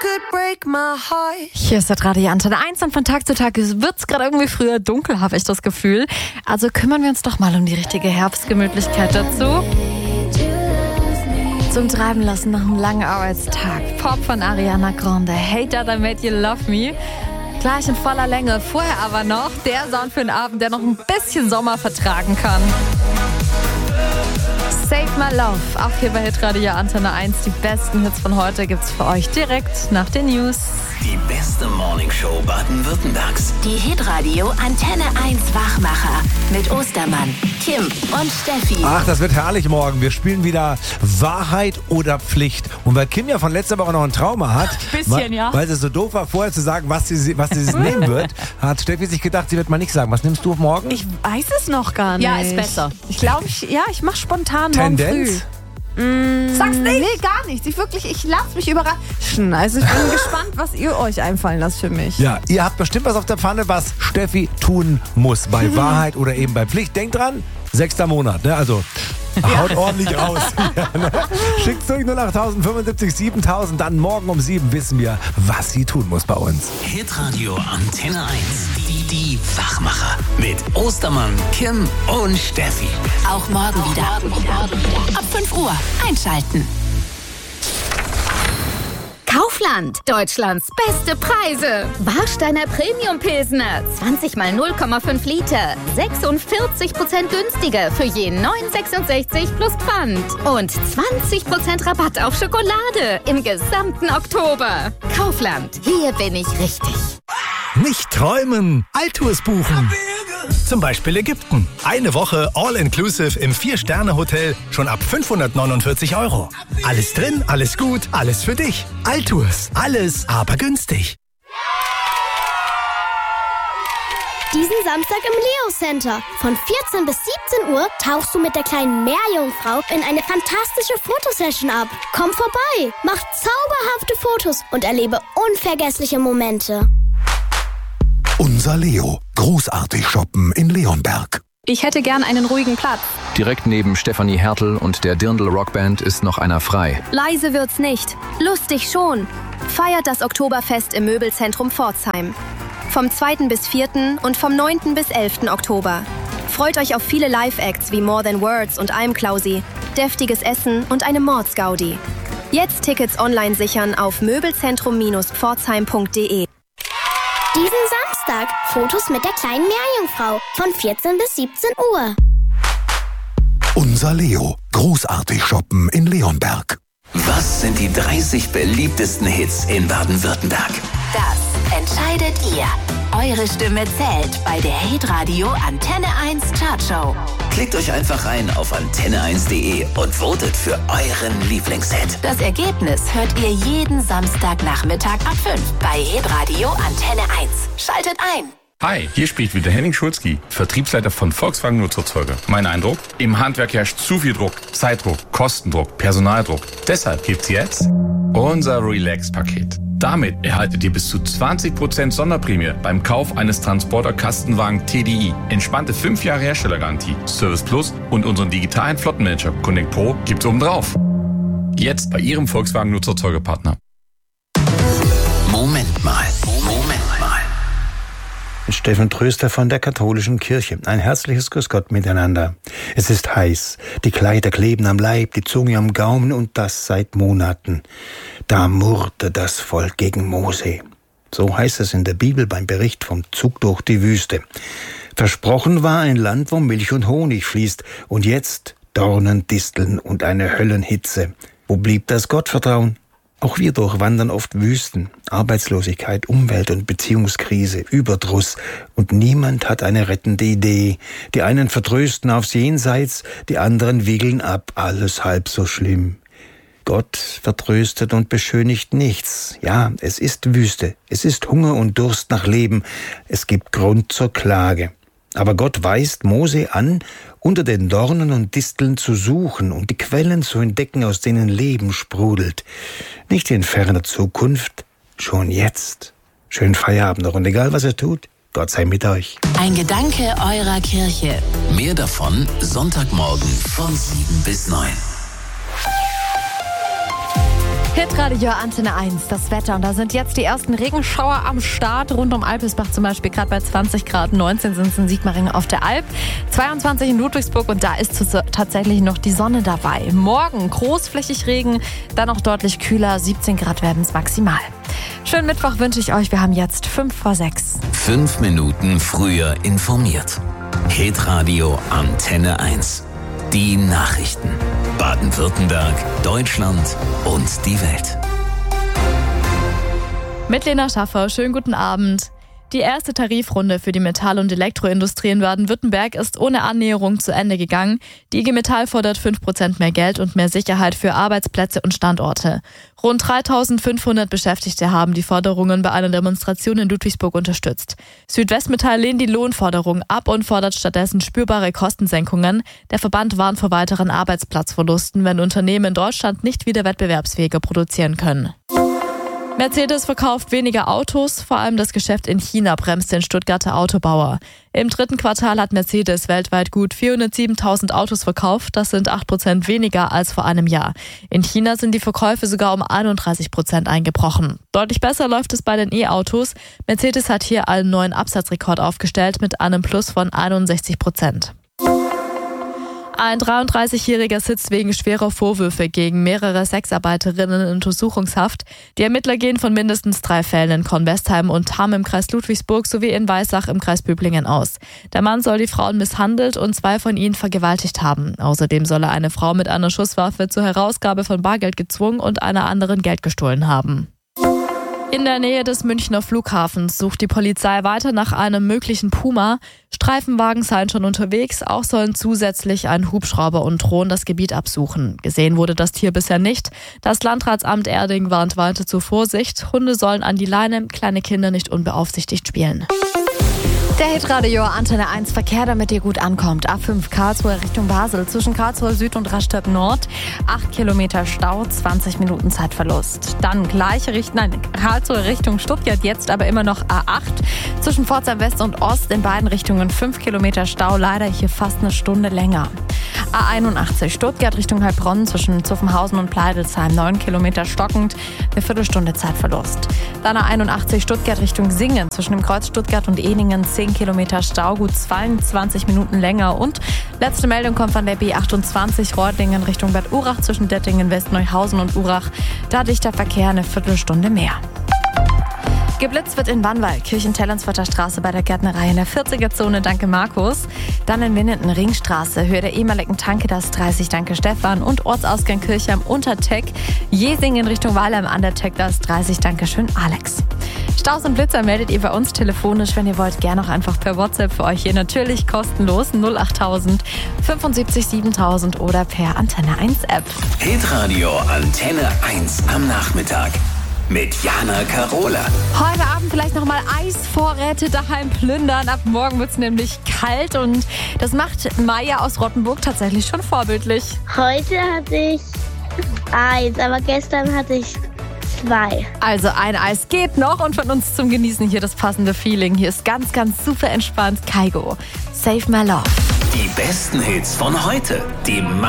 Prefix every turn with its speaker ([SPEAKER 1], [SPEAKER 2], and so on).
[SPEAKER 1] Hier ist das Radio Antenne 1 und von Tag zu Tag wird es gerade irgendwie früher dunkel, habe ich das Gefühl. Also kümmern wir uns doch mal um die richtige Herbstgemütlichkeit dazu. Zum Treiben lassen nach einem langen Arbeitstag. Pop von Ariana Grande. Hey Dada Made You Love Me. Gleich in voller Länge. Vorher aber noch der Sound für den Abend, der noch ein bisschen Sommer vertragen kann. Save My Love. Auch hier bei Hitradio Antenne 1. Die besten Hits von heute gibt's für euch direkt nach den News.
[SPEAKER 2] Die beste Morningshow Baden-Württembergs.
[SPEAKER 3] Die Hitradio Antenne 1 Wachmacher mit Ostermann, Kim und Steffi.
[SPEAKER 4] Ach, das wird herrlich morgen. Wir spielen wieder Wahrheit oder Pflicht. Und weil Kim ja von letzter Woche noch ein Trauma hat, weil sie so doof war, vorher zu sagen, was sie nehmen wird, hat Steffi sich gedacht, sie wird mal nicht sagen. Was nimmst du morgen?
[SPEAKER 1] Ich weiß es noch gar nicht.
[SPEAKER 5] Ja, ist besser.
[SPEAKER 1] Ich glaube, ich mache spontan morgen
[SPEAKER 4] Tendenz?
[SPEAKER 1] früh.
[SPEAKER 5] Sag's nicht.
[SPEAKER 1] Nee, gar nicht. Ich lasse mich überraschen. Also ich bin gespannt, was ihr euch einfallen lasst für mich.
[SPEAKER 4] Ja, ihr habt bestimmt was auf der Pfanne, was Steffi tun muss. Bei Wahrheit oder eben bei Pflicht. Denkt dran, 6. Monat, ne? Also haut ordentlich raus. Ja, ne? Schickt's durch 08000 75 7000. Dann morgen um 7 wissen wir, was sie tun muss bei uns.
[SPEAKER 2] Hitradio Antenne 1. Die Wachmacher. Mit Ostermann, Kim und Steffi.
[SPEAKER 3] Auch morgen wieder. Ab 5 Uhr einschalten. Kaufland. Deutschlands beste Preise. Warsteiner Premium Pilsner. 20 mal 0,5 Liter. 46% günstiger für je 9,66 plus Pfand. Und 20% Rabatt auf Schokolade im gesamten Oktober. Kaufland. Hier bin ich richtig.
[SPEAKER 6] Nicht träumen, Altours buchen. Zum Beispiel Ägypten. Eine Woche All-Inclusive im 4-Sterne-Hotel schon ab 549 €. Alles drin, alles gut, alles für dich. Altours. Alles, aber günstig.
[SPEAKER 7] Diesen Samstag im Leo Center. Von 14 bis 17 Uhr tauchst du mit der kleinen Meerjungfrau in eine fantastische Fotosession ab. Komm vorbei, mach zauberhafte Fotos und erlebe unvergessliche Momente.
[SPEAKER 8] Unser Leo. Großartig shoppen in Leonberg.
[SPEAKER 1] Ich hätte gern einen ruhigen Platz.
[SPEAKER 9] Direkt neben Stefanie Hertel und der Dirndl Rockband ist noch einer frei.
[SPEAKER 10] Leise wird's nicht. Lustig schon. Feiert das Oktoberfest im Möbelzentrum Pforzheim. Vom 2. bis 4. und vom 9. bis 11. Oktober. Freut euch auf viele Live-Acts wie More Than Words und I'm Klausi, deftiges Essen und eine Mordsgaudi. Jetzt Tickets online sichern auf möbelzentrum-pforzheim.de.
[SPEAKER 7] Diesen Samstag Fotos mit der kleinen Meerjungfrau von 14 bis 17 Uhr.
[SPEAKER 8] Unser Leo. Großartig shoppen in Leonberg.
[SPEAKER 2] Was sind die 30 beliebtesten Hits in Baden-Württemberg?
[SPEAKER 3] Das entscheidet ihr. Eure Stimme zählt bei der Hitradio Antenne 1 Chartshow.
[SPEAKER 2] Klickt euch einfach rein auf antenne1.de und votet für euren Lieblingshit.
[SPEAKER 3] Das Ergebnis hört ihr jeden Samstagnachmittag ab 5 bei Hitradio Antenne 1. Schaltet ein.
[SPEAKER 11] Hi, hier spricht wieder Henning Schulzki, Vertriebsleiter von Volkswagen Nutzfahrzeuge. Mein Eindruck? Im Handwerk herrscht zu viel Druck, Zeitdruck, Kostendruck, Personaldruck. Deshalb gibt's jetzt unser Relax-Paket. Damit erhaltet ihr bis zu 20% Sonderprämie beim Kauf eines Transporter-Kastenwagen TDI. Entspannte 5 Jahre Herstellergarantie, Service Plus und unseren digitalen Flottenmanager Connect Pro gibt's obendrauf. Jetzt bei Ihrem Volkswagen Nutzfahrzeuge-Partner.
[SPEAKER 2] Moment mal.
[SPEAKER 12] Steffen Tröster von der Katholischen Kirche. Ein herzliches Grüß Gott miteinander. Es ist heiß, die Kleider kleben am Leib, die Zunge am Gaumen und das seit Monaten. Da murrte das Volk gegen Mose. So heißt es in der Bibel beim Bericht vom Zug durch die Wüste. Versprochen war ein Land, wo Milch und Honig fließt. Und jetzt Dornen, Disteln und eine Höllenhitze. Wo blieb das Gottvertrauen? Auch wir durchwandern oft Wüsten, Arbeitslosigkeit, Umwelt- und Beziehungskrise, Überdruss und niemand hat eine rettende Idee. Die einen vertrösten aufs Jenseits, die anderen wiegeln ab, alles halb so schlimm. Gott vertröstet und beschönigt nichts. Ja, es ist Wüste, es ist Hunger und Durst nach Leben, es gibt Grund zur Klage. Aber Gott weist Mose an, unter den Dornen und Disteln zu suchen und die Quellen zu entdecken, aus denen Leben sprudelt. Nicht in ferner Zukunft, schon jetzt. Schönen Feierabend noch und egal was ihr tut, Gott sei mit euch.
[SPEAKER 3] Ein Gedanke eurer Kirche.
[SPEAKER 2] Mehr davon Sonntagmorgen von 7 bis 9.
[SPEAKER 1] Hitradio Antenne 1, das Wetter. Und da sind jetzt die ersten Regenschauer am Start. Rund um Alpesbach zum Beispiel, gerade bei 20 Grad. 19 sind es in Sigmaringen auf der Alp. 22 in Ludwigsburg und da ist tatsächlich noch die Sonne dabei. Morgen großflächig Regen, dann auch deutlich kühler. 17 Grad werden es maximal. Schönen Mittwoch wünsche ich euch. Wir haben jetzt 5:06.
[SPEAKER 2] 5 Minuten früher informiert. Hitradio Antenne 1. Die Nachrichten. Baden-Württemberg, Deutschland und die Welt.
[SPEAKER 13] Mit Lena Schaffer, schönen guten Abend. Die erste Tarifrunde für die Metall- und Elektroindustrie in Baden-Württemberg ist ohne Annäherung zu Ende gegangen. Die IG Metall fordert 5% mehr Geld und mehr Sicherheit für Arbeitsplätze und Standorte. Rund 3.500 Beschäftigte haben die Forderungen bei einer Demonstration in Ludwigsburg unterstützt. Südwestmetall lehnt die Lohnforderung ab und fordert stattdessen spürbare Kostensenkungen. Der Verband warnt vor weiteren Arbeitsplatzverlusten, wenn Unternehmen in Deutschland nicht wieder wettbewerbsfähiger produzieren können. Mercedes verkauft weniger Autos, vor allem das Geschäft in China bremst den Stuttgarter Autobauer. Im 3. Quartal hat Mercedes weltweit gut 407.000 Autos verkauft, das sind 8% weniger als vor einem Jahr. In China sind die Verkäufe sogar um 31% eingebrochen. Deutlich besser läuft es bei den E-Autos. Mercedes hat hier einen neuen Absatzrekord aufgestellt mit einem Plus von 61%. Ein 33-Jähriger sitzt wegen schwerer Vorwürfe gegen mehrere Sexarbeiterinnen in Untersuchungshaft. Die Ermittler gehen von mindestens 3 Fällen in Kornwestheim und Hamm im Kreis Ludwigsburg sowie in Weissach im Kreis Böblingen aus. Der Mann soll die Frauen misshandelt und 2 von ihnen vergewaltigt haben. Außerdem soll er eine Frau mit einer Schusswaffe zur Herausgabe von Bargeld gezwungen und einer anderen Geld gestohlen haben. In der Nähe des Münchner Flughafens sucht die Polizei weiter nach einem möglichen Puma. Streifenwagen seien schon unterwegs, auch sollen zusätzlich ein Hubschrauber und Drohnen das Gebiet absuchen. Gesehen wurde das Tier bisher nicht. Das Landratsamt Erding warnt weiter zur Vorsicht. Hunde sollen an die Leine, kleine Kinder nicht unbeaufsichtigt spielen.
[SPEAKER 1] Der Hitradio Antenne 1 Verkehr, damit ihr gut ankommt. A5 Karlsruhe Richtung Basel, zwischen Karlsruhe Süd und Rastatt Nord. 8 Kilometer Stau, 20 Minuten Zeitverlust. Dann Karlsruhe Richtung Stuttgart, jetzt aber immer noch A8. Zwischen Pforzheim West und Ost in beiden Richtungen 5 Kilometer Stau, leider hier fast eine Stunde länger. A81 Stuttgart Richtung Heilbronn, zwischen Zuffenhausen und Pleidelsheim 9 Kilometer stockend, eine Viertelstunde Zeitverlust. Dann A81 Stuttgart Richtung Singen, zwischen dem Kreuz Stuttgart und Ehningen 10 Kilometer Stau, gut 22 Minuten länger. Und letzte Meldung kommt von der B28 Reutlingen Richtung Bad Urach, zwischen Dettingen, Westneuhausen und Urach. Da dichter Verkehr, eine Viertelstunde mehr. Geblitzt wird in Wannwald, Kirchen-Tellensvierter Straße bei der Gärtnerei in der 40er-Zone, danke Markus. Dann in Winnenden, Ringstraße, Höhe der ehemaligen Tanke, das 30, danke Stefan. Und Ortsausgang Kirche am Unterteck, Jesing in Richtung Weilheim an der Teck, das 30, danke schön Alex. Staus und Blitzer meldet ihr bei uns telefonisch, wenn ihr wollt, gerne auch einfach per WhatsApp für euch hier natürlich kostenlos 08000 75 7000 oder per Antenne 1 App.
[SPEAKER 2] Hitradio Antenne 1 am Nachmittag. Mit Jana Karola.
[SPEAKER 1] Heute Abend vielleicht nochmal Eisvorräte daheim plündern. Ab morgen wird es nämlich kalt und das macht Maya aus Rottenburg tatsächlich schon vorbildlich.
[SPEAKER 14] Heute hatte ich 1, aber gestern hatte ich 2.
[SPEAKER 1] Also ein Eis geht noch und von uns zum Genießen hier das passende Feeling. Hier ist ganz, ganz super entspannt Kygo. Save My Love.
[SPEAKER 2] Die besten Hits von heute. Die